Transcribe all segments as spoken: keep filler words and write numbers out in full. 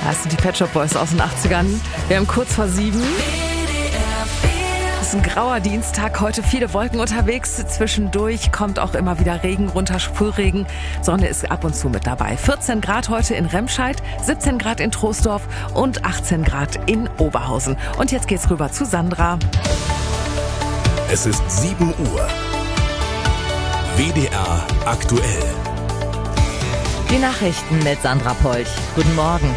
Das sind die Pet Shop Boys aus den achtzigern. Wir haben kurz vor sieben. Es ist ein grauer Dienstag, heute viele Wolken unterwegs. Zwischendurch kommt auch immer wieder Regen runter, Sprühregen. Sonne ist ab und zu mit dabei. vierzehn Grad heute in Remscheid, siebzehn Grad in Troisdorf und achtzehn Grad in Oberhausen. Und jetzt geht's rüber zu Sandra. Es ist sieben Uhr. W D R aktuell. Die Nachrichten mit Sandra Polch. Guten Morgen.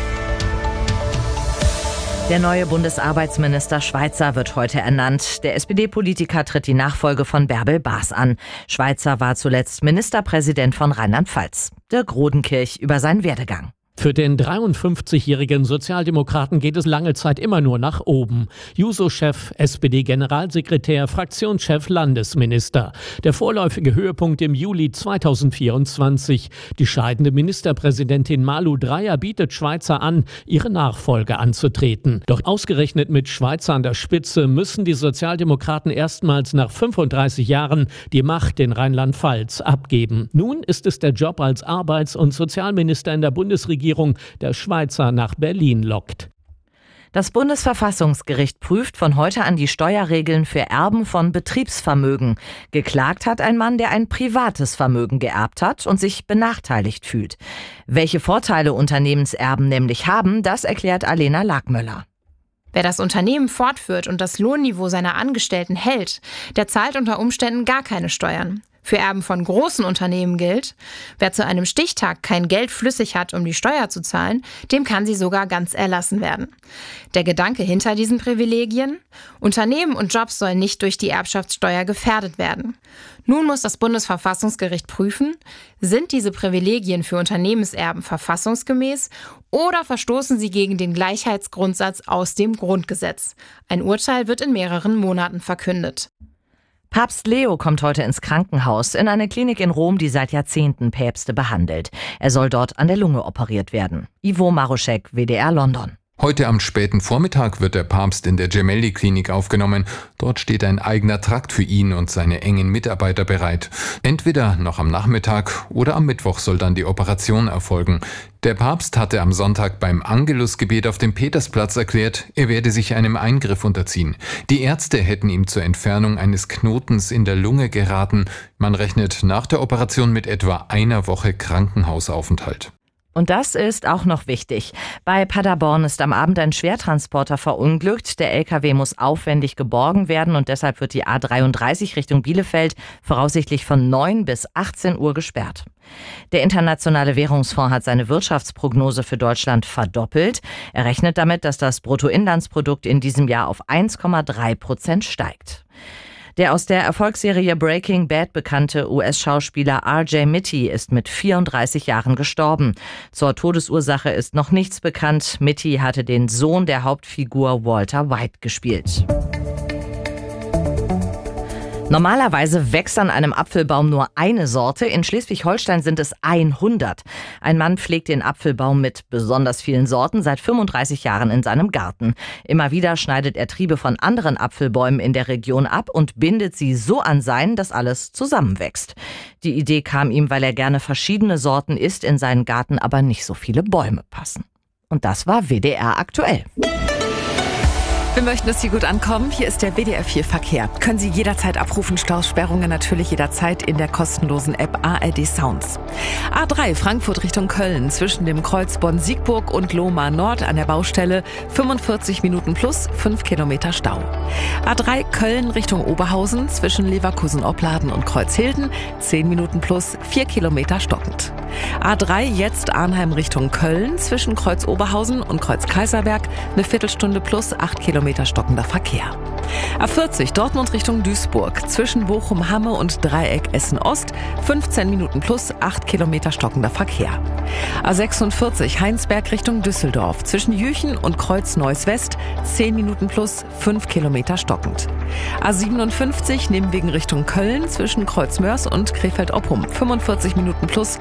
Der neue Bundesarbeitsminister Schweizer wird heute ernannt. Der S P D-Politiker tritt die Nachfolge von Bärbel Baas an. Schweizer war zuletzt Ministerpräsident von Rheinland-Pfalz. Dirk Rodenkirch über seinen Werdegang. Für den dreiundfünfzigjährigen Sozialdemokraten geht es lange Zeit immer nur nach oben. Juso-Chef, S P D-Generalsekretär, Fraktionschef, Landesminister. Der vorläufige Höhepunkt im Juli zweitausendvierundzwanzig. Die scheidende Ministerpräsidentin Malu Dreyer bietet Schweizer an, ihre Nachfolge anzutreten. Doch ausgerechnet mit Schweizer an der Spitze müssen die Sozialdemokraten erstmals nach fünfunddreißig Jahren die Macht in Rheinland-Pfalz abgeben. Nun ist es der Job als Arbeits- und Sozialminister in der Bundesregierung, der Schweizer nach Berlin lockt. Das Bundesverfassungsgericht prüft von heute an die Steuerregeln für Erben von Betriebsvermögen. Geklagt hat ein Mann, der ein privates Vermögen geerbt hat und sich benachteiligt fühlt. Welche Vorteile Unternehmenserben nämlich haben, das erklärt Alena Lagmöller. Wer das Unternehmen fortführt und das Lohnniveau seiner Angestellten hält, der zahlt unter Umständen gar keine Steuern. Für Erben von großen Unternehmen gilt, wer zu einem Stichtag kein Geld flüssig hat, um die Steuer zu zahlen, dem kann sie sogar ganz erlassen werden. Der Gedanke hinter diesen Privilegien? Unternehmen und Jobs sollen nicht durch die Erbschaftssteuer gefährdet werden. Nun muss das Bundesverfassungsgericht prüfen, sind diese Privilegien für Unternehmenserben verfassungsgemäß oder verstoßen sie gegen den Gleichheitsgrundsatz aus dem Grundgesetz. Ein Urteil wird in mehreren Monaten verkündet. Papst Leo kommt heute ins Krankenhaus, in eine Klinik in Rom, die seit Jahrzehnten Päpste behandelt. Er soll dort an der Lunge operiert werden. Ivo Maruschek, W D R London. Heute am späten Vormittag wird der Papst in der Gemelli-Klinik aufgenommen. Dort steht ein eigener Trakt für ihn und seine engen Mitarbeiter bereit. Entweder noch am Nachmittag oder am Mittwoch soll dann die Operation erfolgen. Der Papst hatte am Sonntag beim Angelusgebet auf dem Petersplatz erklärt, er werde sich einem Eingriff unterziehen. Die Ärzte hätten ihm zur Entfernung eines Knotens in der Lunge geraten. Man rechnet nach der Operation mit etwa einer Woche Krankenhausaufenthalt. Und das ist auch noch wichtig. Bei Paderborn ist am Abend ein Schwertransporter verunglückt. Der L K W muss aufwendig geborgen werden und deshalb wird die A dreiunddreißig Richtung Bielefeld voraussichtlich von neun bis achtzehn Uhr gesperrt. Der Internationale Währungsfonds hat seine Wirtschaftsprognose für Deutschland verdoppelt. Er rechnet damit, dass das Bruttoinlandsprodukt in diesem Jahr auf eins Komma drei Prozent steigt. Der aus der Erfolgsserie Breaking Bad bekannte U S-Schauspieler R J Mitte ist mit vierunddreißig Jahren gestorben. Zur Todesursache ist noch nichts bekannt. Mitte hatte den Sohn der Hauptfigur Walter White gespielt. Normalerweise wächst an einem Apfelbaum nur eine Sorte. In Schleswig-Holstein sind es hundert. Ein Mann pflegt den Apfelbaum mit besonders vielen Sorten seit fünfunddreißig Jahren in seinem Garten. Immer wieder schneidet er Triebe von anderen Apfelbäumen in der Region ab und bindet sie so an seinen, dass alles zusammenwächst. Die Idee kam ihm, weil er gerne verschiedene Sorten isst, in seinen Garten aber nicht so viele Bäume passen. Und das war W D R aktuell. Wir möchten, dass Sie gut ankommen. Hier ist der W D R vier Verkehr. Können Sie jederzeit abrufen. Stausperrungen natürlich jederzeit in der kostenlosen App A R D Sounds. A drei Frankfurt Richtung Köln zwischen dem Kreuz Bonn-Siegburg und Lohmar Nord an der Baustelle fünfundvierzig Minuten plus fünf Kilometer Stau. A drei Köln Richtung Oberhausen zwischen Leverkusen-Opladen und Kreuzhilden zehn Minuten plus vier Kilometer stockend. A drei jetzt Arnheim Richtung Köln zwischen Kreuz Oberhausen und Kreuz Kaiserberg eine Viertelstunde plus acht Kilometer stockender Verkehr. A vierzig Dortmund Richtung Duisburg zwischen Bochum-Hamme und Dreieck Essen-Ost fünfzehn Minuten plus acht Kilometer stockender Verkehr. A sechsundvierzig Heinsberg Richtung Düsseldorf zwischen Jüchen und Kreuz Neuss West zehn Minuten plus fünf Kilometer stockend. A siebenundfünfzig Nimwegen Richtung Köln zwischen Kreuz Mörs und Krefeld-Oppum fünfundvierzig Minuten plus